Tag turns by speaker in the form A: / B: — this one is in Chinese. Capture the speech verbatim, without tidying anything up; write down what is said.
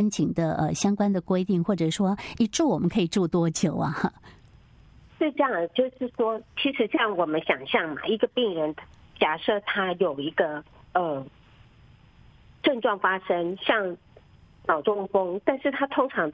A: 申请的呃相关的规定，或者说一住我们可以住多久啊？
B: 是这样，就是说，其实像我们想象嘛，一个病人假设他有一个呃症状发生，像脑中风，但是他通常